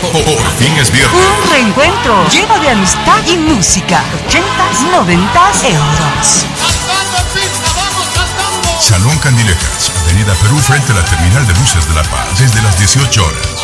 Por fin es viernes. Un reencuentro lleno de amistad y música. 80s, 90s, euros. Salón Candilejas, Avenida Perú, frente a la Terminal de Buses de La Paz, desde las 18 horas.